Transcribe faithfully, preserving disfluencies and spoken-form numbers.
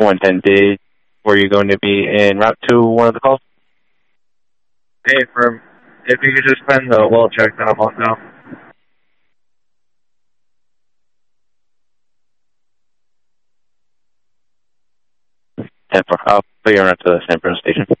one ten, did, were you going to be en route to one of the calls? Hey, firm. If you could just spend the well check, then I'm on now. ten four. I'll put you around to the San Bruno station.